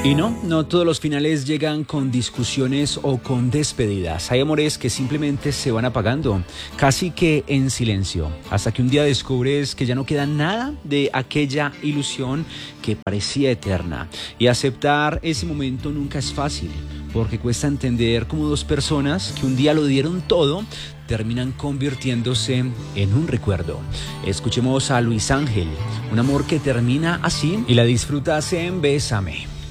Y no todos los finales llegan con discusiones o con despedidas. Hay amores que simplemente se van apagando, casi que en silencio, hasta que un día descubres que ya no queda nada de aquella ilusión que parecía eterna. Y aceptar ese momento nunca es fácil, porque cuesta entender cómo dos personas que un día lo dieron todo terminan convirtiéndose en un recuerdo. Escuchemos a Luis Ángel, un amor que termina así y la disfrutas en Bésame.